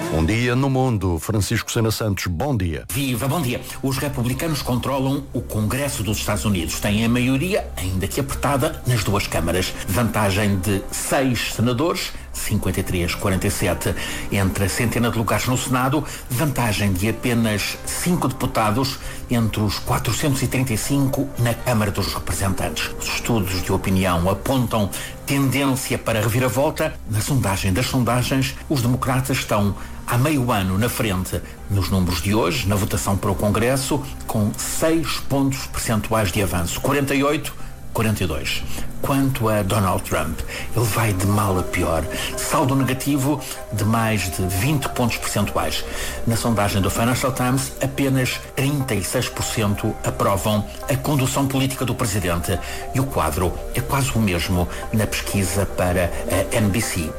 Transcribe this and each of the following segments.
Um dia no mundo. Francisco Sena Santos, bom dia. Viva, bom dia. Os republicanos controlam o Congresso dos Estados Unidos. Têm a maioria, ainda que apertada, nas duas câmaras. Vantagem de 6 senadores, 53-47, entre a centena de lugares no Senado. Vantagem de apenas 5 deputados entre os 435 na Câmara dos Representantes. Os estudos de opinião apontam tendência para reviravolta. Na sondagem das sondagens, os democratas estão há meio ano na frente nos números de hoje, na votação para o Congresso, com 6 pontos percentuais de avanço, 48-42. Quanto a Donald Trump, ele vai de mal a pior. Saldo negativo de mais de 20 pontos percentuais. Na sondagem do Financial Times, apenas 36% aprovam a condução política do presidente. E o quadro é quase o mesmo na pesquisa para a NBC.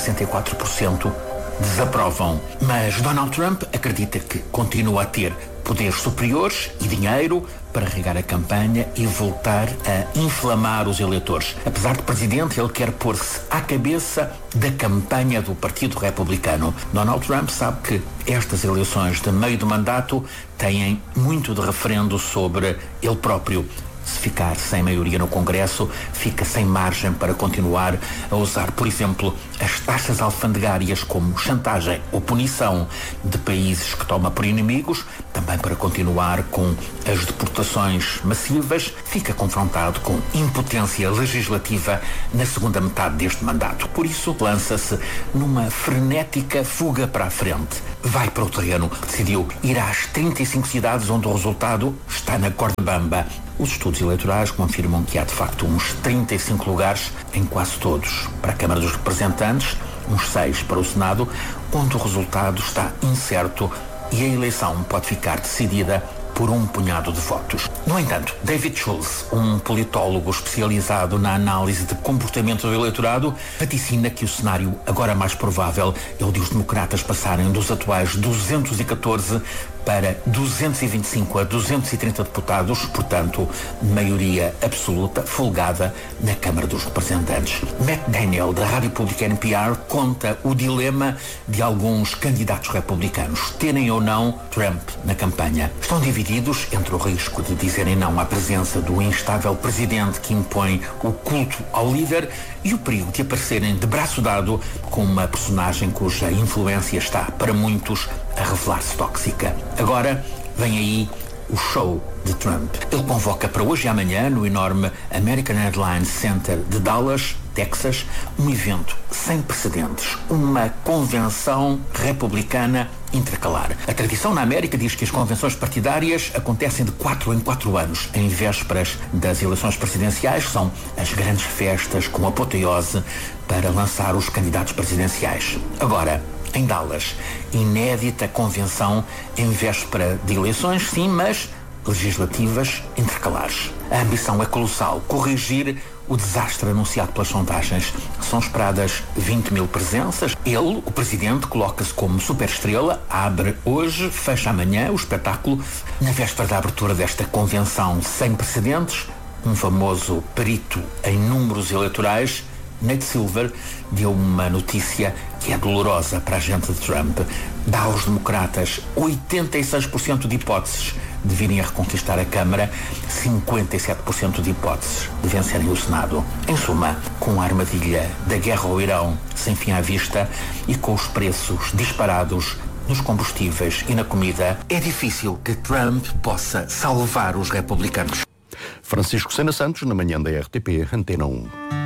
64% desaprovam. Mas Donald Trump acredita que continua a ter poderes superiores e dinheiro para regar a campanha e voltar a inflamar os eleitores. Apesar de presidente, ele quer pôr-se à cabeça da campanha do Partido Republicano. Donald Trump sabe que estas eleições de meio de mandato têm muito de referendo sobre ele próprio. Se ficar sem maioria no Congresso, fica sem margem para continuar a usar, por exemplo, as taxas alfandegárias como chantagem ou punição de países que toma por inimigos, também para continuar com as deportações massivas. Fica confrontado com impotência legislativa na segunda metade deste mandato. Por isso, lança-se numa frenética fuga para a frente. Vai para o terreno. Decidiu ir às 35 cidades onde o resultado está na corda bamba. Os estudos eleitorais confirmam que há de facto uns 35 lugares em quase todos para a Câmara dos Representantes, uns 6 para o Senado, onde o resultado está incerto e a eleição pode ficar decidida por um punhado de votos. No entanto, David Schultz, um politólogo especializado na análise de comportamento do eleitorado, vaticina que o cenário agora mais provável é o de os democratas passarem dos atuais 214 para 225 a 230 deputados, portanto, maioria absoluta, folgada na Câmara dos Representantes. Matt Daniel, da Rádio Pública NPR, conta o dilema de alguns candidatos republicanos terem ou não Trump na campanha. Estão divididos entre o risco de dizerem não à presença do instável presidente que impõe o culto ao líder e o perigo de aparecerem de braço dado com uma personagem cuja influência está, para muitos, a revelar-se tóxica. Agora vem aí o show de Trump. Ele convoca para hoje e amanhã, no enorme American Airlines Center de Dallas, Texas, um evento sem precedentes, uma convenção republicana intercalar. A tradição na América diz que as convenções partidárias acontecem de 4 em 4 anos. Em vésperas das eleições presidenciais, são as grandes festas com apoteose para lançar os candidatos presidenciais. Agora, em Dallas, inédita convenção em véspera de eleições, sim, mas legislativas intercalares. A ambição é colossal, corrigir o desastre anunciado pelas sondagens. São esperadas 20 mil presenças. Ele, o presidente, coloca-se como superestrela, abre hoje, fecha amanhã o espetáculo. Na véspera da abertura desta convenção sem precedentes, um famoso perito em números eleitorais, Nate Silver, deu uma notícia que é dolorosa para a gente de Trump. Dá aos democratas 86% de hipóteses de virem a reconquistar a Câmara, 57% de hipóteses de vencerem o Senado. Em suma, com a armadilha da guerra ao Irão sem fim à vista e com os preços disparados nos combustíveis e na comida, é difícil que Trump possa salvar os republicanos. Francisco Sena Santos, na manhã da RTP, Antena 1.